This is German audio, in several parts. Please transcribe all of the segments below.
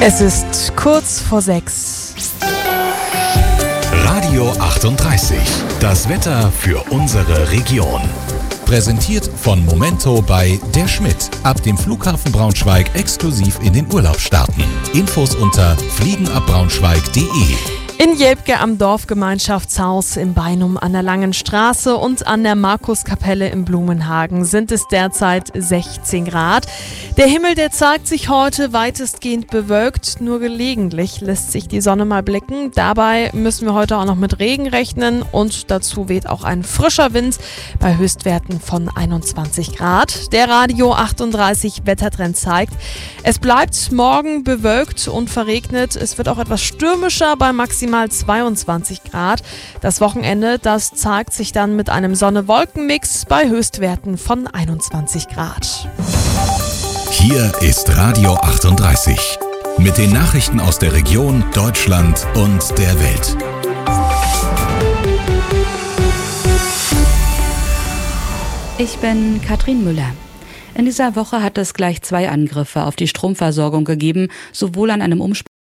Es ist kurz vor 6. Radio 38. Das Wetter für unsere Region. Präsentiert von Momento bei Der Schmidt. Ab dem Flughafen Braunschweig exklusiv in den Urlaub starten. Infos unter fliegenabbraunschweig.de. In Jelbke am Dorfgemeinschaftshaus im Beinum an der Langen Straße und an der Markuskapelle im Blumenhagen sind es derzeit 16 Grad. Der Himmel, der zeigt sich heute weitestgehend bewölkt, nur gelegentlich lässt sich die Sonne mal blicken. Dabei müssen wir heute auch noch mit Regen rechnen und dazu weht auch ein frischer Wind bei Höchstwerten von 21 Grad. Der Radio 38 Wettertrend zeigt, es bleibt morgen bewölkt und verregnet. Es wird auch etwas stürmischer bei maximal 22 Grad. Das Wochenende, das zeigt sich dann mit einem Sonne-Wolken-Mix bei Höchstwerten von 21 Grad. Hier ist Radio 38 mit den Nachrichten aus der Region, Deutschland und der Welt. Ich bin Katrin Müller. In dieser Woche hat es gleich 2 Angriffe auf die Stromversorgung gegeben, sowohl an einem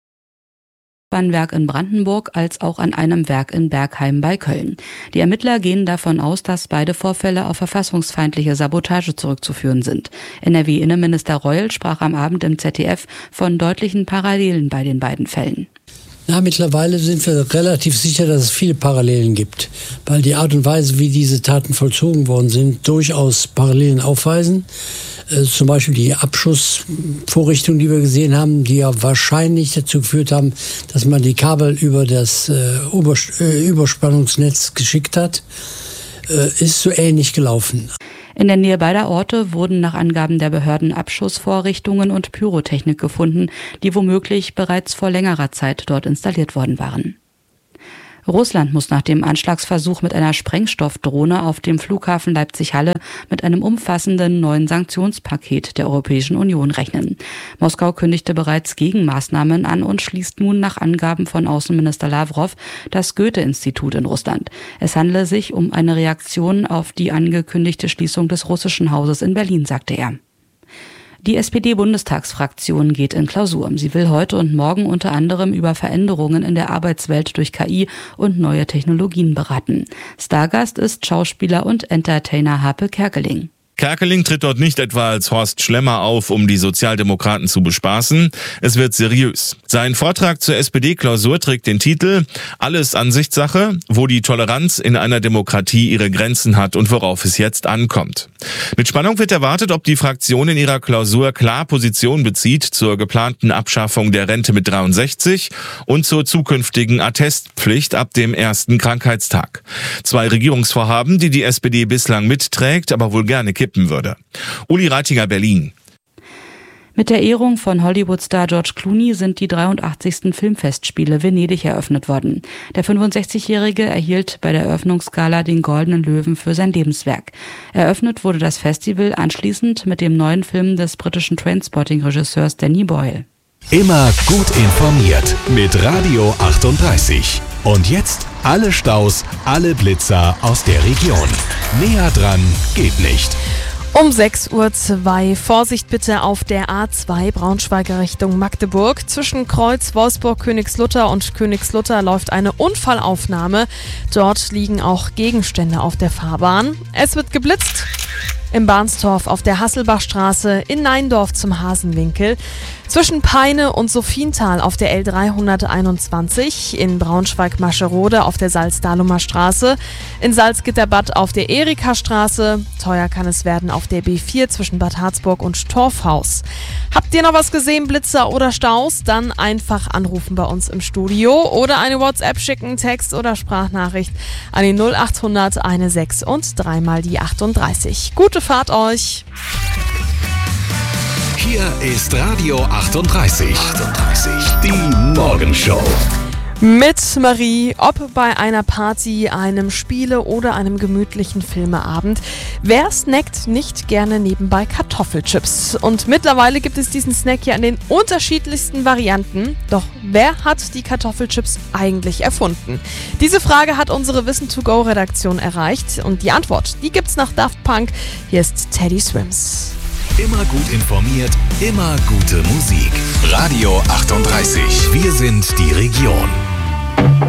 Umspannwerk in Brandenburg als auch an einem Werk in Bergheim bei Köln. Die Ermittler gehen davon aus, dass beide Vorfälle auf verfassungsfeindliche Sabotage zurückzuführen sind. NRW-Innenminister Reul sprach am Abend im ZDF von deutlichen Parallelen bei den beiden Fällen. Ja, mittlerweile sind wir relativ sicher, dass es viele Parallelen gibt, weil die Art und Weise, wie diese Taten vollzogen worden sind, durchaus Parallelen aufweisen. Zum Beispiel die Abschussvorrichtungen, die wir gesehen haben, die ja wahrscheinlich dazu geführt haben, dass man die Kabel über das Überspannungsnetz geschickt hat, ist so ähnlich gelaufen. In der Nähe beider Orte wurden nach Angaben der Behörden Abschussvorrichtungen und Pyrotechnik gefunden, die womöglich bereits vor längerer Zeit dort installiert worden waren. Russland muss nach dem Anschlagsversuch mit einer Sprengstoffdrohne auf dem Flughafen Leipzig-Halle mit einem umfassenden neuen Sanktionspaket der Europäischen Union rechnen. Moskau kündigte bereits Gegenmaßnahmen an und schließt nun nach Angaben von Außenminister Lavrov das Goethe-Institut in Russland. Es handele sich um eine Reaktion auf die angekündigte Schließung des russischen Hauses in Berlin, sagte er. Die SPD-Bundestagsfraktion geht in Klausur. Sie will heute und morgen unter anderem über Veränderungen in der Arbeitswelt durch KI und neue Technologien beraten. Stargast ist Schauspieler und Entertainer Harpe Kerkeling. Kerkeling tritt dort nicht etwa als Horst Schlemmer auf, um die Sozialdemokraten zu bespaßen. Es wird seriös. Sein Vortrag zur SPD-Klausur trägt den Titel »Alles Ansichtssache, wo die Toleranz in einer Demokratie ihre Grenzen hat und worauf es jetzt ankommt«. Mit Spannung wird erwartet, ob die Fraktion in ihrer Klausur klar Position bezieht zur geplanten Abschaffung der Rente mit 63 und zur zukünftigen Attestpflicht ab dem ersten Krankheitstag. 2 Regierungsvorhaben, die die SPD bislang mitträgt, aber wohl gerne kippen würde. Uli Reitinger, Berlin. Mit der Ehrung von Hollywood-Star George Clooney sind die 83. Filmfestspiele Venedig eröffnet worden. Der 65-Jährige erhielt bei der Eröffnungsgala den Goldenen Löwen für sein Lebenswerk. Eröffnet wurde das Festival anschließend mit dem neuen Film des britischen Trainspotting-Regisseurs Danny Boyle. Immer gut informiert mit Radio 38. Und jetzt alle Staus, alle Blitzer aus der Region. Näher dran geht nicht. Um 6:02 Uhr. Vorsicht bitte auf der A2 Braunschweiger Richtung Magdeburg. Zwischen Kreuz, Wolfsburg, Königslutter und Königslutter läuft eine Unfallaufnahme. Dort liegen auch Gegenstände auf der Fahrbahn. Es wird geblitzt. Im Bahnstorf auf der Hasselbachstraße, in Neindorf zum Hasenwinkel, zwischen Peine und Sophiental auf der L321, in Braunschweig-Mascherode auf der Salzdalumer Straße, in Salzgitterbad auf der Erikastraße, teuer kann es werden auf der B4 zwischen Bad Harzburg und Torfhaus. Habt ihr noch was gesehen, Blitzer oder Staus? Dann einfach anrufen bei uns im Studio oder eine WhatsApp schicken, Text oder Sprachnachricht an die 0800 16 und 3 mal die 38. Gute Fahrt euch! Hier ist Radio 38. Die Morgenshow. Mit Marie, ob bei einer Party, einem Spiele- oder einem gemütlichen Filmeabend. Wer snackt nicht gerne nebenbei Kartoffelchips? Und mittlerweile gibt es diesen Snack ja in den unterschiedlichsten Varianten. Doch wer hat die Kartoffelchips eigentlich erfunden? Diese Frage hat unsere Wissen-to-go-Redaktion erreicht. Und die Antwort, die gibt's nach Daft Punk. Hier ist Teddy Swims. Immer gut informiert, immer gute Musik. Radio 38. Wir sind die Region.